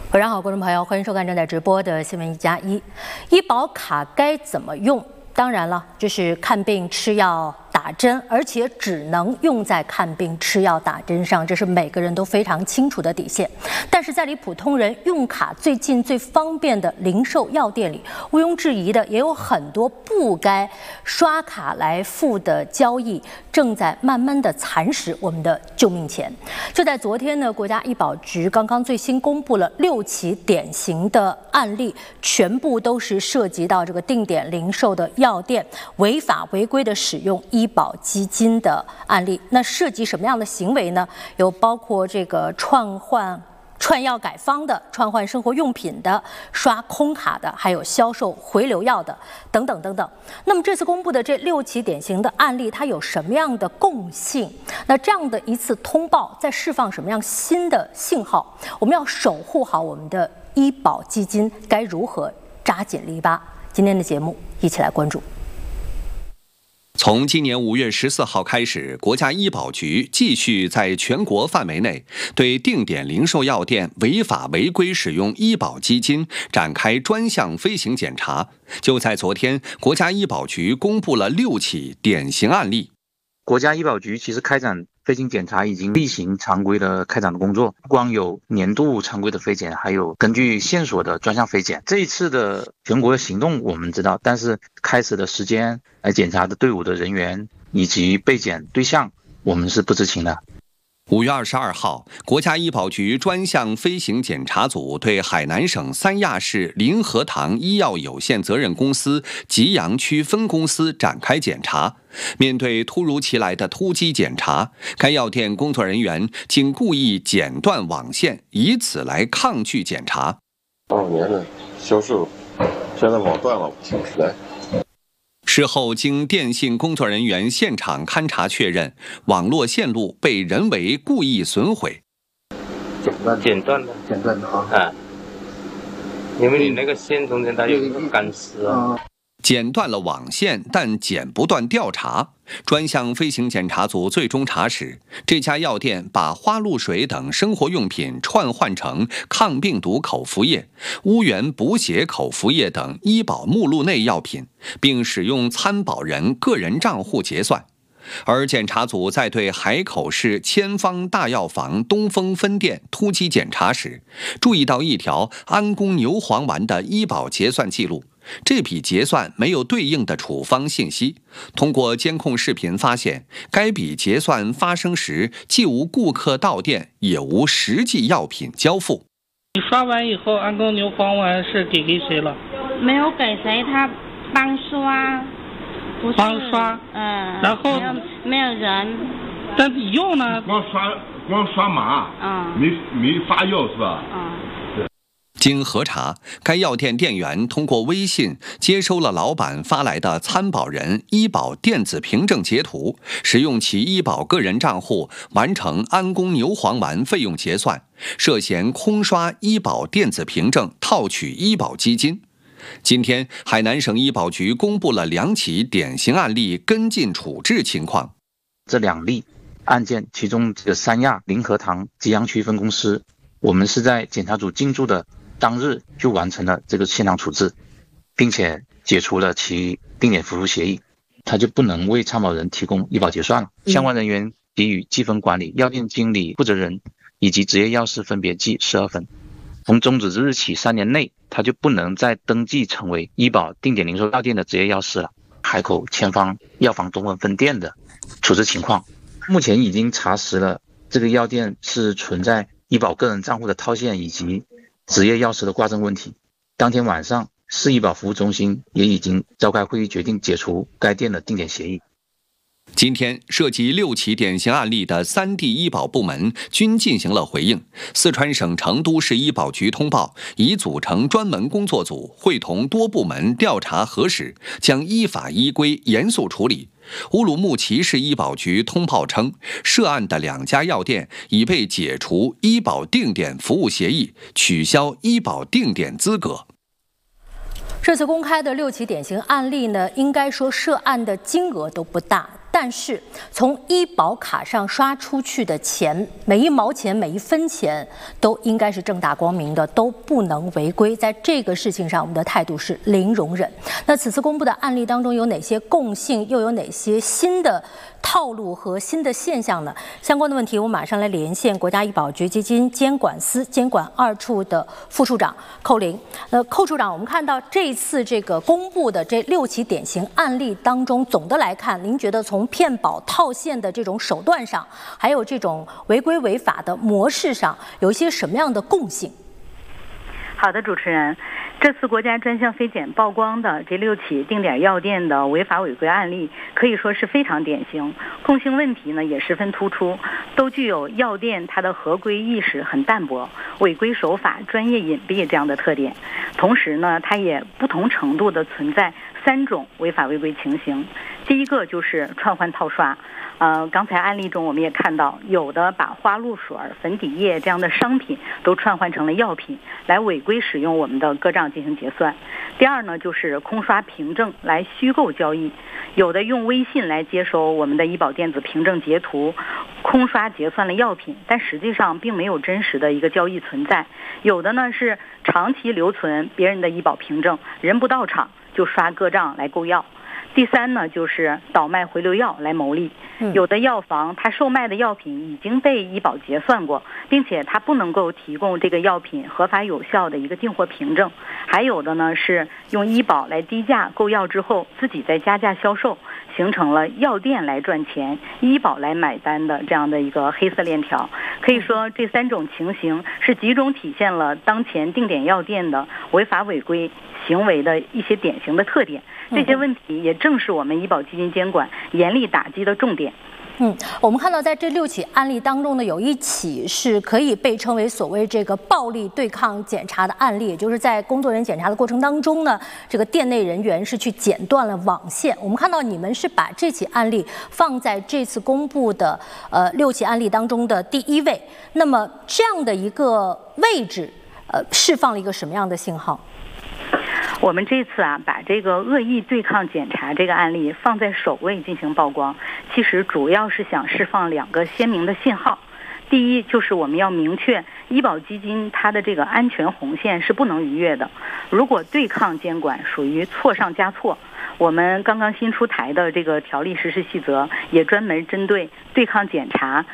晚上好，观众朋友，欢迎收看正在直播的新闻1+1。医保卡该怎么用？当然了，这是看病、吃药、打针，而且只能用在看病、吃药、打针上，这是每个人都非常清楚的底线。但是在离普通人用卡最近、最方便的零售药店里，毋庸置疑的，也有很多不该刷卡来付的交易，正在慢慢的蚕食我们的救命钱。就在昨天呢，国家医保局刚刚最新公布了6起典型的案例，全部都是涉及到这个定点零售的药店违法违规的使用医保基金的案例。那涉及什么样的行为呢？有包括这个串药改方的、串换生活用品的、刷空卡的，还有销售回流药的，等等等等。那么这次公布的这6起典型的案例，它有什么样的共性？那这样的一次通报在释放什么样新的信号？我们要守护好我们的医保基金，该如何扎紧篱笆？今天的节目一起来关注。 从今年5月14号开始，国家医保局继续在全国范围内对定点零售药店违法违规使用医保基金展开专项飞行检查。就在昨天，国家医保局公布了6起典型案例。 国家医保局其实开展飞行检查已经例行常规的开展的工作，不光有年度常规的飞检，还有根据线索的专项飞检。这一次的全国的行动我们知道，但是开始的时间、来检查的队伍的人员以及被检对象，我们是不知情的。 5月22号，国家医保局专项飞行检查组对海南省三亚市林和堂医药有限责任公司吉阳区分公司展开检查。面对突如其来的突击检查，该药店工作人员竟故意剪断网线，以此来抗拒检查。 2年的销售，现在网断了，起不来。 事后，经电信工作人员现场勘查确认，网络线路被人为故意损毁。 剪断的啊，因为你那个线中间它有一个钢丝啊。 剪断了网线，但剪不断调查。专项飞行检查组最终查实，这家药店把花露水等生活用品串换成抗病毒口服液、乌源补血口服液等医保目录内药品，并使用参保人个人账户结算。而检查组在对海口市千方大药房东风分店突击检查时，注意到一条安宫牛黄丸的医保结算记录。这笔结算没有对应的处方信息。通过监控视频发现，该笔结算发生时既无顾客到店，也无实际药品交付。 你刷完以后，安宫牛黄丸是给谁了？ 没有给谁，他帮刷，不是帮刷。然后没有人。 但你用呢？ 光刷码，没发药是吧？ 经核查，该药店店员通过微信接收了老板发来的参保人医保电子凭证截图，使用其医保个人账户完成安宫牛黄丸费用结算，涉嫌空刷医保电子凭证套取医保基金。今天，海南省医保局公布了2起典型案例跟进处置情况。 这2例案件，其中这个三亚林和堂吉阳区分公司，我们是在检查组进驻的当日就完成了这个现场处置，并且解除了其定点服务协议，他就不能为参保人提供医保结算了。相关人员给予记分管理、药店经理、负责人以及执业药师分别记12分。从终止之日起3年内，他就不能再登记成为医保定点零售药店的执业药师了。海口千方药房东风分店的处置情况，目前已经查实了这个药店是存在医保个人账户的套现以及执业药师的挂证问题。当天晚上，市医保服务中心也已经召开会议，决定解除该店的定点协议。 今天，涉及6起典型案例的3地医保部门均进行了回应。四川省成都市医保局通报，已组成专门工作组，会同多部门调查核实，将依法依规严肃处理。乌鲁木齐市医保局通报称，涉案的2家药店已被解除医保定点服务协议，取消医保定点资格。 这次公开的6起典型案例呢，应该说涉案的金额都不大， 但是从医保卡上刷出去的钱，每一毛钱、每一分钱都应该是正大光明的，都不能违规。在这个事情上，我们的态度是零容忍。那此次公布的案例当中有哪些共性，又有哪些新的套路和新的现象呢？相关的问题，我马上来连线国家医保局基金监管司监管2处的副处长寇玲。寇处长，我们看到这一次这个公布的这6起典型案例当中，总的来看，您觉得从骗保套现的这种手段上，还有这种违规违法的模式上，有一些什么样的共性？ 好的，主持人，这次国家专项非检曝光的这6起定点药店的违法违规案例，可以说是非常典型，共性问题呢也十分突出，都具有药店它的合规意识很淡薄、违规手法专业隐蔽这样的特点。同时呢，它也不同程度的存在3种违法违规情形。第一个就是串换套刷。刚才案例中我们也看到，有的把花露水、粉底液这样的商品都串换成了药品，来违规使用我们的个账进行结算。第二呢，就是空刷凭证来虚构交易，有的用微信来接收我们的医保电子凭证截图，空刷结算了药品，但实际上并没有真实的一个交易存在。有的呢是长期留存别人的医保凭证，人不到场就刷个账来购药。第三呢，就是倒卖回流药来牟利。有的药房它售卖的药品已经被医保结算过，并且它不能够提供这个药品合法有效的一个进货凭证。还有的呢是用医保来低价购药之后，自己再加价销售，形成了药店来赚钱，医保来买单的这样的一个黑色链条。可以说这3种情形是集中体现了当前定点药店的违法违规行为的一些典型的特点。这些问题也正是我们医保基金监管严厉打击的重点。 我们看到在这6起案例当中呢，有1起是可以被称为所谓这个暴力对抗检查的案例，也就是在工作人员检查的过程当中呢，这个店内人员是去剪断了网线。我们看到你们是把这起案例放在这次公布的6起案例当中的第1位。那么这样的一个位置，释放了一个什么样的信号？ 我们这次把这个恶意对抗检查这个案例放在首位进行曝光，其实主要是想释放2个鲜明的信号。第一，就是我们要明确医保基金它的这个安全红线是不能逾越的。如果对抗监管属于错上加错，我们刚刚新出台的这个条例实施细则也专门针对对抗检查